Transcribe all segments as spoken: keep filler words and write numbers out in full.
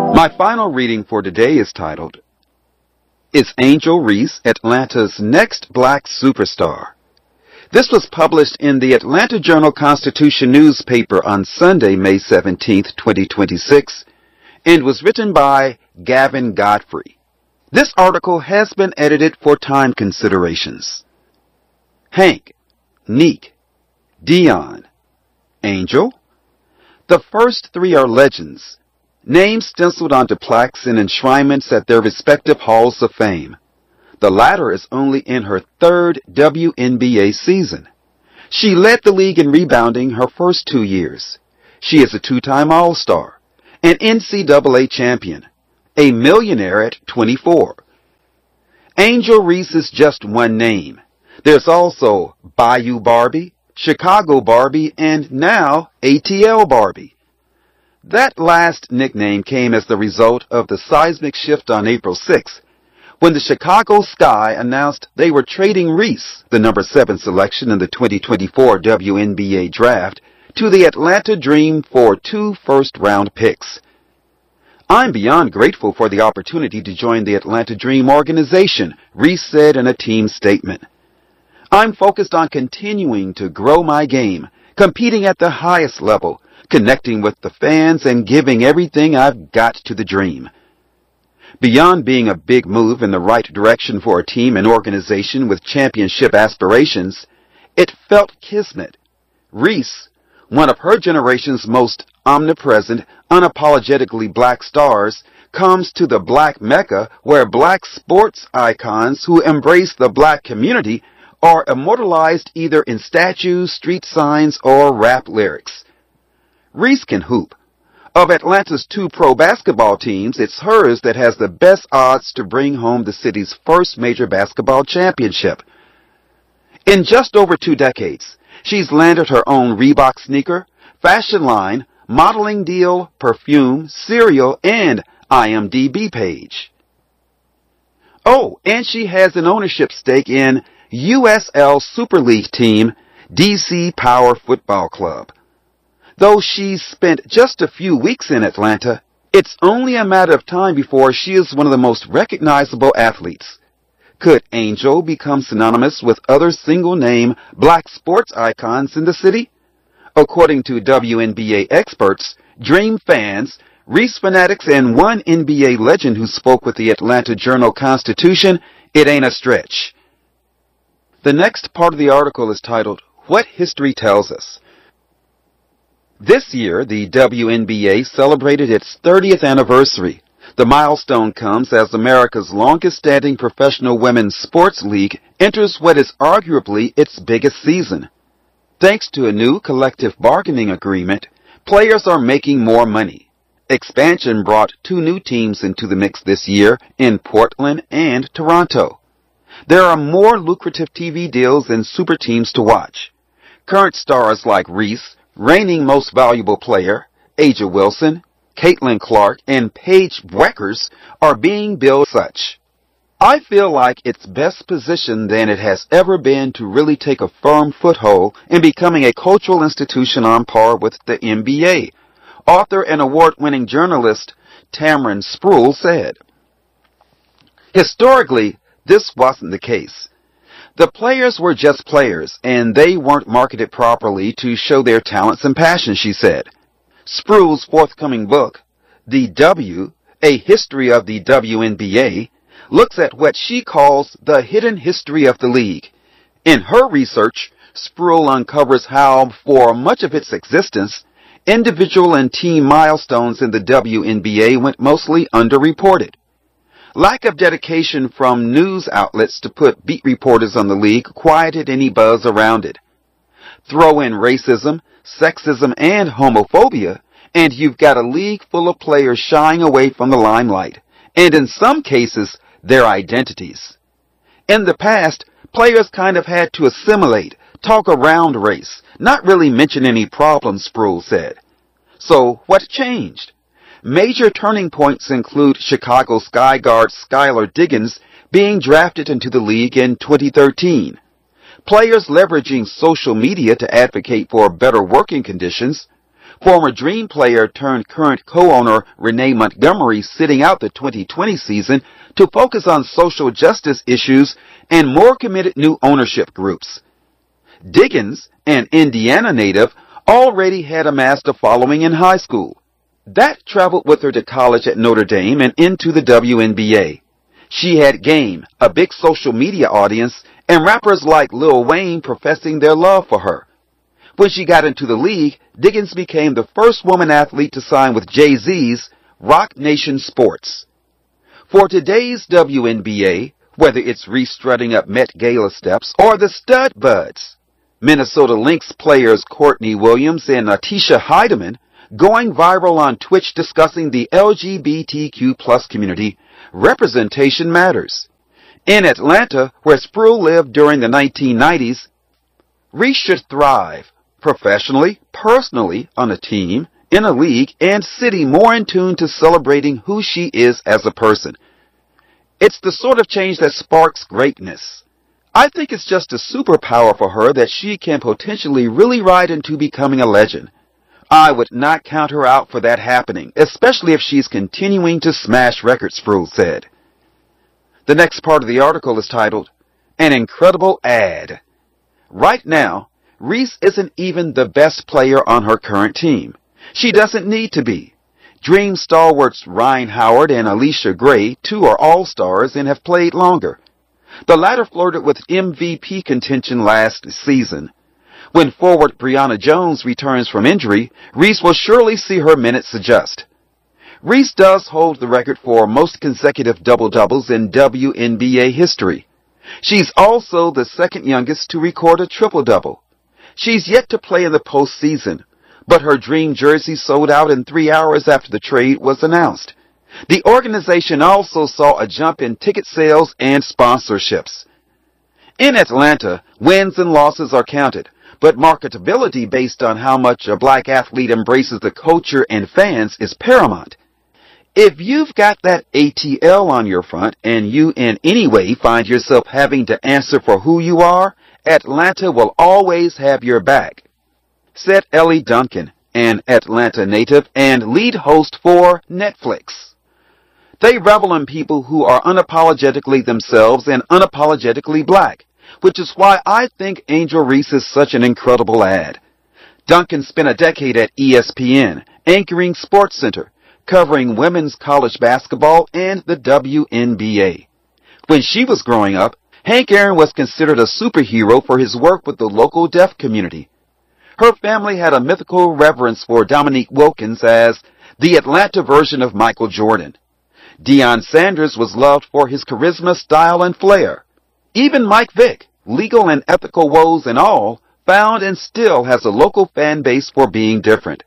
My final reading for today is titled, Is Angel Reese Atlanta's Next Black Superstar? This was published in the Atlanta Journal-Constitution newspaper on Sunday, May seventeenth, twenty twenty-six, and was written by Gavin Godfrey. This article has been edited for time considerations. Hank, Neek, Dion, Angel. The first three are legends, names stenciled onto plaques and enshrinements at their respective halls of fame. The latter is only in her third W N B A season. She led the league in rebounding her first two years. She is a two-time All-Star, an N C double A champion, a millionaire at twenty-four. Angel Reese is just one name. There's also Bayou Barbie, Chicago Barbie, and now A T L Barbie. That last nickname came as the result of the seismic shift on April sixth, when the Chicago Sky announced they were trading Reese, the number seven selection in the twenty twenty-four W N B A draft, to the Atlanta Dream for two first-round picks. I'm beyond grateful for the opportunity to join the Atlanta Dream organization, Reese said in a team statement. I'm focused on continuing to grow my game, competing at the highest level, connecting with the fans, and giving everything I've got to the Dream. Beyond being a big move in the right direction for a team and organization with championship aspirations, it felt kismet. Reese, one of her generation's most omnipresent, unapologetically black stars, comes to the black Mecca where black sports icons who embrace the black community are immortalized either in statues, street signs, or rap lyrics. Reese can hoop. Of Atlanta's two pro basketball teams, it's hers that has the best odds to bring home the city's first major basketball championship. In just over two decades, she's landed her own Reebok sneaker, fashion line, modeling deal, perfume, cereal, and I M D B page. Oh, and she has an ownership stake in U S L Super League team D C Power Football Club. Though she's spent just a few weeks in Atlanta, it's only a matter of time before she is one of the most recognizable athletes. Could Angel become synonymous with other single-name black sports icons in the city? According to W N B A experts, Dream fans, Reese fanatics, and one N B A legend who spoke with the Atlanta Journal-Constitution, it ain't a stretch. The next part of the article is titled, What History Tells Us. This year, the W N B A celebrated its thirtieth anniversary. The milestone comes as America's longest-standing professional women's sports league enters what is arguably its biggest season. Thanks to a new collective bargaining agreement, players are making more money. Expansion brought two new teams into the mix this year in Portland and Toronto. There are more lucrative T V deals and super teams to watch. Current stars like Reese, reigning most valuable player, Aja Wilson, Caitlin Clark, and Paige Bueckers are being billed such. I feel like it's best positioned than it has ever been to really take a firm foothold in becoming a cultural institution on par with the N B A, author and award-winning journalist Tamron Spruill said. Historically, this wasn't the case. The players were just players, and they weren't marketed properly to show their talents and passion, she said. Spruill's forthcoming book, The W, A History of the W N B A, looks at what she calls the hidden history of the league. In her research, Spruill uncovers how, for much of its existence, individual and team milestones in the W N B A went mostly underreported. Lack of dedication from news outlets to put beat reporters on the league quieted any buzz around it. Throw in racism, sexism, and homophobia, and you've got a league full of players shying away from the limelight, and in some cases, their identities. In the past, players kind of had to assimilate, talk around race, not really mention any problems, Spruill said. So what changed? Major turning points include Chicago Sky guard Skylar Diggins being drafted into the league in twenty thirteen, players leveraging social media to advocate for better working conditions, Former Dream player turned current co-owner Renee Montgomery sitting out the twenty twenty season to focus on social justice issues and more committed new ownership groups. Diggins, an Indiana native, already had amassed a following in high school. That traveled with her to college at Notre Dame and into the W N B A. She had game, a big social media audience, and rappers like Lil Wayne professing their love for her. When she got into the league, Diggins became the first woman athlete to sign with Jay-Z's Roc Nation Sports. For today's W N B A, whether it's Reese strutting up Met Gala steps or the stud buds, Minnesota Lynx players Courtney Williams and Atisha Heidemann going viral on Twitch discussing the L G B T Q plus community, representation matters. In Atlanta, where Sproul lived during the nineteen nineties, Reese should thrive, professionally, personally, on a team, in a league, and city more in tune to celebrating who she is as a person. It's the sort of change that sparks greatness. I think it's just a superpower for her that she can potentially really ride into becoming a legend. I would not count her out for that happening, especially if she's continuing to smash records, Sproul said. The next part of the article is titled, An Incredible Ad. Right now, Reese isn't even the best player on her current team. She doesn't need to be. Dream stalwarts Ryan Howard and Alicia Gray, two are all-stars and have played longer. The latter flirted with M V P contention last season. When forward Brianna Jones returns from injury, Reese will surely see her minutes adjust. Reese does hold the record for most consecutive double-doubles in W N B A history. She's also the second youngest to record a triple-double. She's yet to play in the postseason, but her dream jersey sold out in three hours after the trade was announced. The organization also saw a jump in ticket sales and sponsorships. In Atlanta, wins and losses are counted, but marketability based on how much a black athlete embraces the culture and fans is paramount. If you've got that A T L on your front and you in any way find yourself having to answer for who you are, Atlanta will always have your back, said Ellie Duncan, an Atlanta native and lead host for Netflix. They revel in people who are unapologetically themselves and unapologetically black, which is why I think Angel Reese is such an incredible ad. Duncan spent a decade at E S P N, anchoring SportsCenter, covering women's college basketball and the W N B A. When she was growing up, Hank Aaron was considered a superhero for his work with the local deaf community. Her family had a mythical reverence for Dominique Wilkins as the Atlanta version of Michael Jordan. Deion Sanders was loved for his charisma, style, and flair. Even Mike Vick, legal and ethical woes and all, found and still has a local fan base for being different.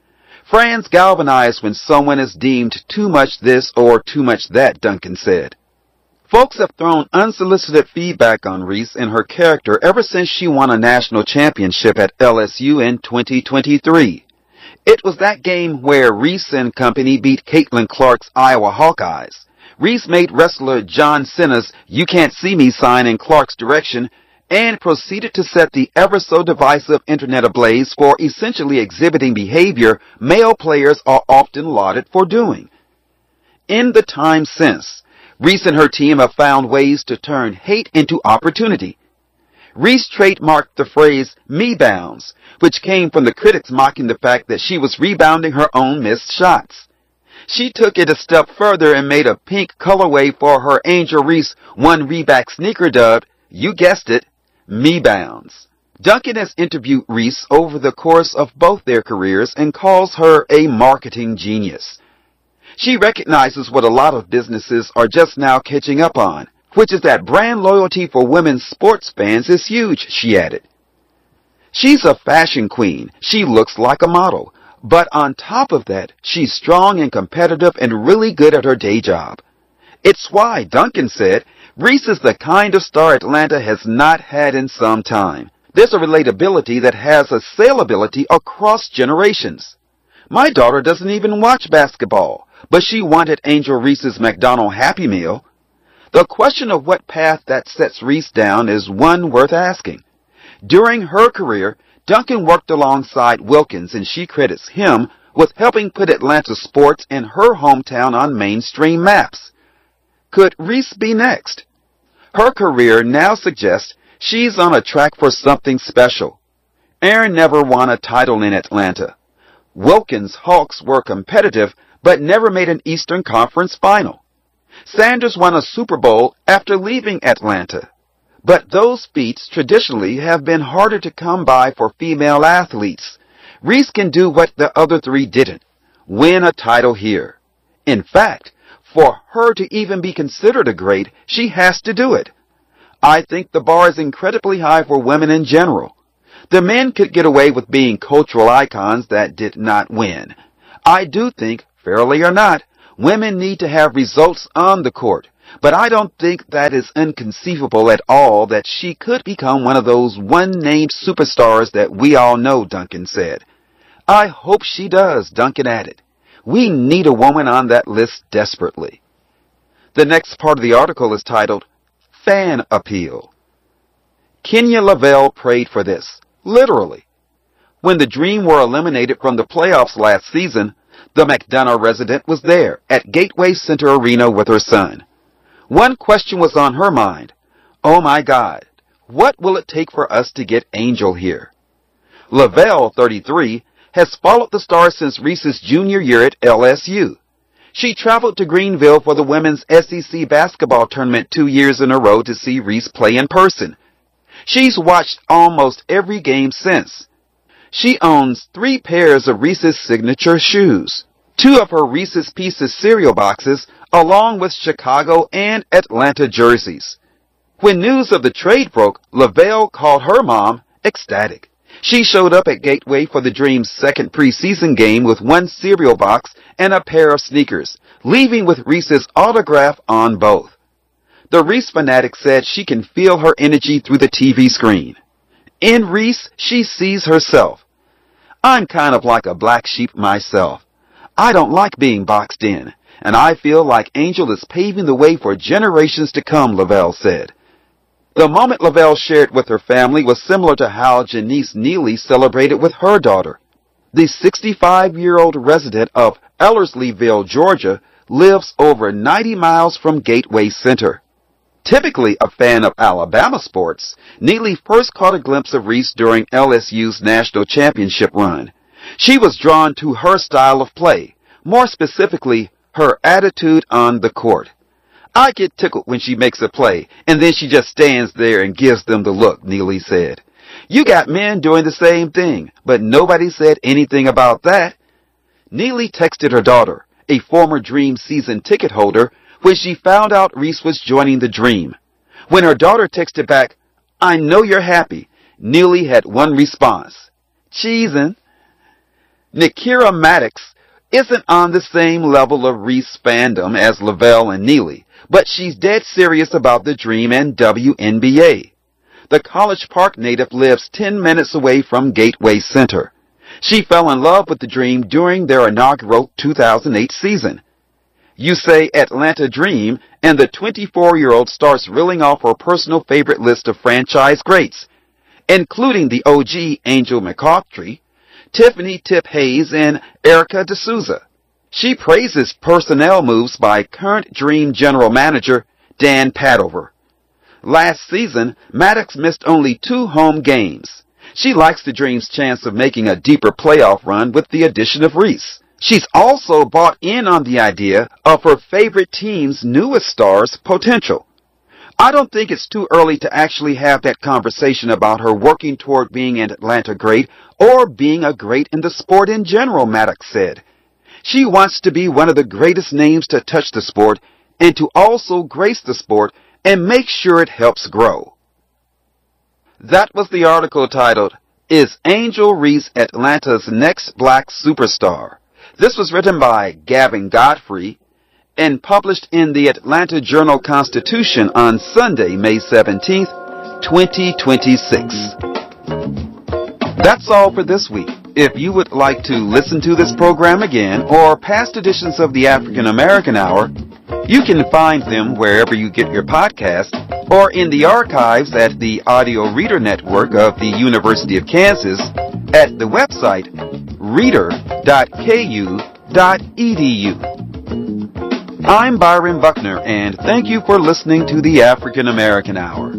Fans galvanize when someone is deemed too much this or too much that, Duncan said. Folks have thrown unsolicited feedback on Reese and her character ever since she won a national championship at L S U in twenty twenty-three. It was that game where Reese and company beat Caitlin Clark's Iowa Hawkeyes. Reese made wrestler John Cena's "You Can't See Me" sign in Clark's direction and proceeded to set the ever-so-divisive internet ablaze for essentially exhibiting behavior male players are often lauded for doing. In the time since, Reese and her team have found ways to turn hate into opportunity. Reese trademarked the phrase "me bounds," which came from the critics mocking the fact that she was rebounding her own missed shots. She took it a step further and made a pink colorway for her Angel Reese one Reebok sneaker dubbed, you guessed it, Me Bounds. Duncan has interviewed Reese over the course of both their careers and calls her a marketing genius. She recognizes what a lot of businesses are just now catching up on, which is that brand loyalty for women's sports fans is huge, she added. She's a fashion queen. She looks like a model. But on top of that, she's strong and competitive and really good at her day job. It's why, Duncan said, Reese is the kind of star Atlanta has not had in some time. There's a relatability that has a saleability across generations. My daughter doesn't even watch basketball, but she wanted Angel Reese's McDonald's Happy Meal. The question of what path that sets Reese down is one worth asking. During her career, Duncan worked alongside Wilkins, and she credits him with helping put Atlanta sports in her hometown on mainstream maps. Could Reese be next? Her career now suggests she's on a track for something special. Aaron never won a title in Atlanta. Wilkins' Hawks were competitive, but never made an Eastern Conference final. Sanders won a Super Bowl after leaving Atlanta. But those feats traditionally have been harder to come by for female athletes. Reese can do what the other three didn't, win a title here. In fact, for her to even be considered a great, she has to do it. I think the bar is incredibly high for women in general. The men could get away with being cultural icons that did not win. I do think, fairly or not, women need to have results on the court. But I don't think that is inconceivable at all that she could become one of those one-named superstars that we all know, Duncan said. I hope she does, Duncan added. We need a woman on that list desperately. The next part of the article is titled, Fan Appeal. Kenya Lavelle prayed for this, literally. When the Dream were eliminated from the playoffs last season, the McDonough resident was there at Gateway Center Arena with her son. One question was on her mind. Oh my God, what will it take for us to get Angel here? Lavelle, thirty-three, has followed the Stars since Reese's junior year at L S U. She traveled to Greenville for the women's S E C basketball tournament two years in a row to see Reese play in person. She's watched almost every game since. She owns three pairs of Reese's signature shoes, two of her Reese's Pieces cereal boxes, along with Chicago and Atlanta jerseys. When news of the trade broke, Lavelle called her mom ecstatic. She showed up at Gateway for the Dream's second preseason game with one cereal box and a pair of sneakers, leaving with Reese's autograph on both. The Reese fanatic said she can feel her energy through the T V screen. In Reese, she sees herself. I'm kind of like a black sheep myself. I don't like being boxed in, and I feel like Angel is paving the way for generations to come, Lavelle said. The moment Lavelle shared with her family was similar to how Janice Neely celebrated with her daughter. The sixty-five-year-old resident of Ellerslieville, Georgia, lives over ninety miles from Gateway Center. Typically a fan of Alabama sports, Neely first caught a glimpse of Reese during L S U's national championship run. She was drawn to her style of play, more specifically, her attitude on the court. I get tickled when she makes a play, and then she just stands there and gives them the look, Neely said. You got men doing the same thing, but nobody said anything about that. Neely texted her daughter, a former Dream season ticket holder, when she found out Reese was joining the Dream. When her daughter texted back, I know you're happy, Neely had one response. Cheesin'. Nikira Maddox isn't on the same level of Reese fandom as Lavelle and Neely, but she's dead serious about the Dream and W N B A. The College Park native lives ten minutes away from Gateway Center. She fell in love with the Dream during their inaugural two thousand eight season. You say Atlanta Dream, and the twenty-four-year-old starts reeling off her personal favorite list of franchise greats, including the O G Angel McCoughtry, Tiffany Tip Hayes, and Erica D'Souza. She praises personnel moves by current Dream general manager Dan Padover. Last season, Maddox missed only two home games. She likes the Dream's chance of making a deeper playoff run with the addition of Reese. She's also bought in on the idea of her favorite team's newest star's potential. I don't think it's too early to actually have that conversation about her working toward being an Atlanta great or being a great in the sport in general, Maddox said. She wants to be one of the greatest names to touch the sport and to also grace the sport and make sure it helps grow. That was the article titled, Is Angel Reese Atlanta's Next Black Superstar? This was written by Gavin Godfrey and published in the Atlanta Journal-Constitution on Sunday, May seventeenth, twenty twenty-six. That's all for this week. If you would like to listen to this program again or past editions of the African American Hour, you can find them wherever you get your podcast or in the archives at the Audio Reader Network of the University of Kansas at the website reader dot k u dot e d u. I'm Byron Buckner, and thank you for listening to the African American Hour.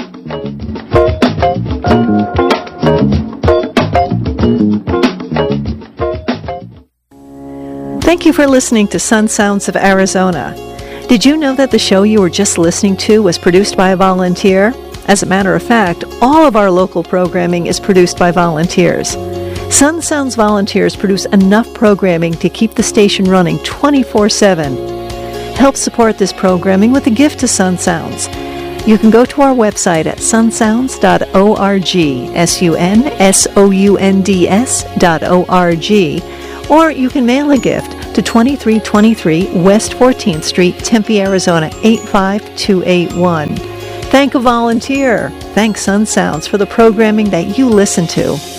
Thank you for listening to Sun Sounds of Arizona. Did you know that the show you were just listening to was produced by a volunteer? As a matter of fact, all of our local programming is produced by volunteers. Sun Sounds volunteers produce enough programming to keep the station running twenty-four seven. Help support this programming with a gift to Sun Sounds. You can go to our website at sun sounds dot org, S U N S O U N D S dot O R G, or you can mail a gift to twenty-three twenty-three West fourteenth Street, Tempe, Arizona, eight five two eight one. Thank a volunteer. Thank Sun Sounds for the programming that you listen to.